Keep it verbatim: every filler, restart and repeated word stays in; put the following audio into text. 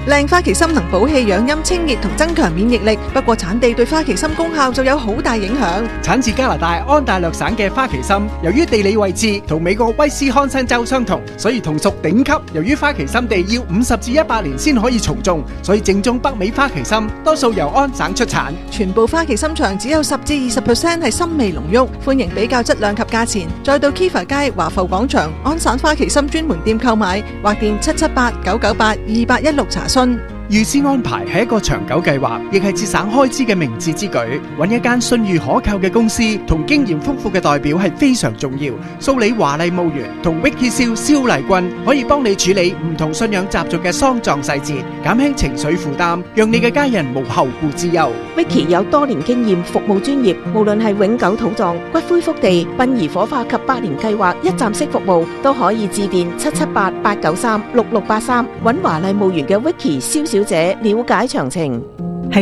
靚花旗參能補氣養陰、清熱同增強免疫力，不過產地對花旗參功效就有好大影響。 產自加拿大安大略省嘅花旗參，由於地理位置同美國威斯康辛州相同，所以同屬頂級。由於花旗參地要五十至一百年先可以重種，所以正宗北美花旗參多數由安省出產。 全部花旗參場只有十至二十 percent 係參味濃郁，歡迎比較質量及價錢，再到 Kiva 街華埠廣場安省花旗參專門店購買，或電七七八九九八二八一六查詢。 預先安排係一個長久計劃，亦係節省開支嘅明智之舉。揾一間信譽可靠嘅公司同經驗豐富嘅代表係非常重要。蘇里華麗墓園同 Vicky 蕭蕭麗君可以幫你處理唔同信仰習俗嘅喪葬細節，減輕情緒負擔，讓你嘅家人無後顧之憂。 Vicky 有多年經驗，服務專業，無論係永久土葬、骨灰福地、殯儀火化及百年計劃一站式服務，都可以致電七七八八九三六六八三，揾華麗墓園嘅 Vicky 蕭小姐了解詳情。